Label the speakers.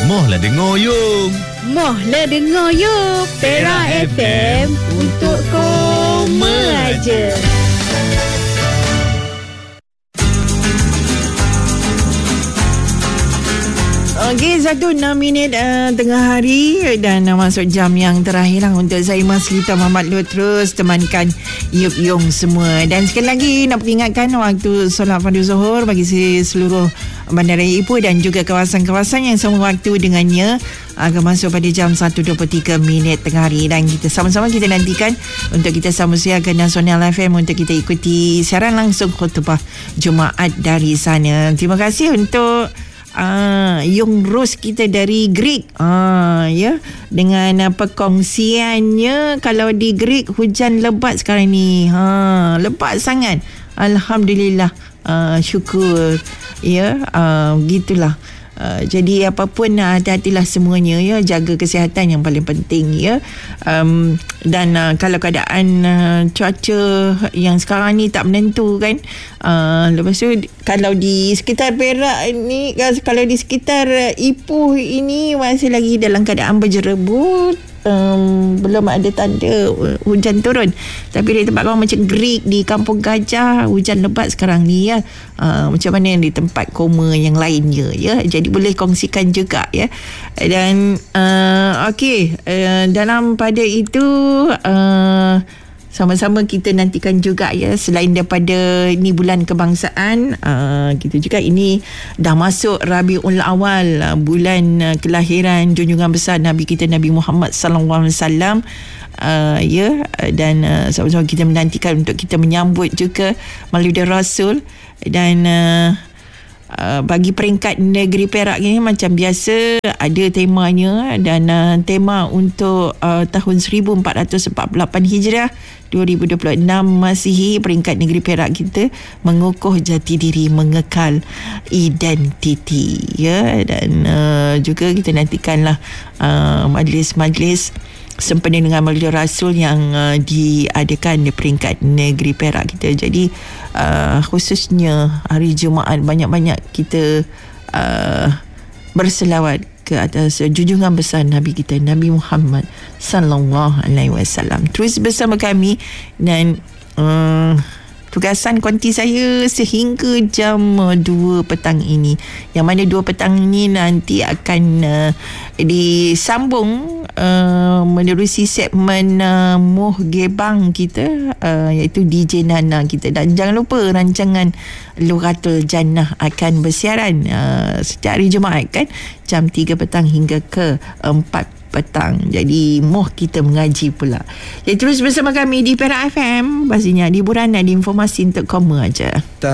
Speaker 1: Mohlah dengar Yung.
Speaker 2: Mohlah dengar yuk Pera FM untuk koma aja. Okey, 1:06 tengah hari dan masuk jam yang terakhir lah untuk saya Mas Lita Muhammad Lut terus temankan Yup Yung semua. Dan sekali lagi nak peringatkan waktu solat fardu zuhur bagi seluruh Bandaraya Ipoh dan juga kawasan-kawasan yang sama waktu dengannya akan masuk pada jam 1:23 tengah hari, dan kita sama-sama kita nantikan untuk kita sama siarkan Nasional FM untuk kita ikuti siaran langsung khutbah Jumaat dari sana. Terima kasih untuk Yung Ros kita dari Greek ya, dengan perkongsiannya. Kalau di Greek hujan lebat sekarang ni, lebat sangat, alhamdulillah, syukur ya, gitulah. Jadi apapun hati-hatilah semuanya ya, jaga kesihatan yang paling penting ya. Dan kalau keadaan cuaca yang sekarang ni tak menentu kan, lepas tu kalau di sekitar Perak ni, kalau di sekitar Ipoh ini masih lagi dalam keadaan berjerebut, belum ada tanda hujan turun. Tapi di tempat kawan macam Greek, di Kampung Gajah, hujan lebat sekarang ni ya. Macam mana di tempat koma yang lainnya ya. Jadi boleh kongsikan juga ya. Dan okey, dalam pada itu sama-sama kita nantikan juga ya, selain daripada ini bulan kebangsaan, kita juga ini dah masuk Rabiul Awal, bulan kelahiran junjungan besar Nabi kita Nabi Muhammad sallallahu alaihi wasallam ya. Dan sama-sama kita menantikan untuk kita menyambut juga Maulid Rasul. Dan bagi peringkat negeri Perak ni macam biasa ada temanya, dan tema untuk tahun 1448 Hijrah 2026 Masihi, peringkat negeri Perak kita mengukuh jati diri, mengekal identiti ya. Dan juga kita nantikanlah majlis-majlis sempena dengan Maulid Rasul yang diadakan di peringkat negeri Perak kita. Jadi khususnya hari Jumaat banyak-banyak kita berselawat ke atas junjungan besar Nabi kita Nabi Muhammad sallallahu alaihi wasallam. Terus bersama kami, dan tugasan konti saya sehingga jam 2 petang ini, yang mana 2 petang ini nanti akan disambung menerusi segmen Moh Gebang kita, iaitu DJ Nana kita. Dan jangan lupa rancangan Lughatul Jannah akan bersiaran setiap hari Jumaat kan, jam 3 petang hingga ke 4 petang. Jadi moh kita mengaji pula. Jadi terus bersama kami di Perak FM, pastinya hiburan dan informasi untuk koma aja.